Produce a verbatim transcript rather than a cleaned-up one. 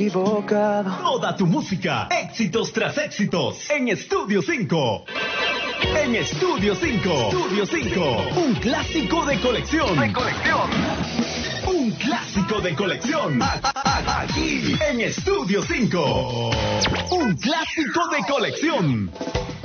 equivocado. Toda tu música, éxitos tras éxitos, en Estudio cinco. En Estudio cinco. Estudio cinco. Un clásico de colección. De colección. Un clásico de colección. A- a- a- Aquí, en Estudio cinco. Un clásico de colección.